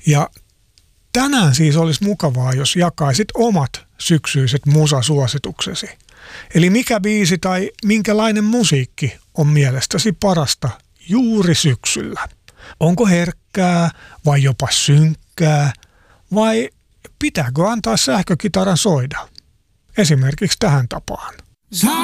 Ja tänään siis olisi mukavaa, jos jakaisit omat syksyiset musasuosituksesi. Eli mikä biisi tai minkälainen musiikki on mielestäsi parasta juuri syksyllä? Onko herkkää vai jopa synkkää vai pitääkö antaa sähkökitaran soida? Esimerkiksi tähän tapaan.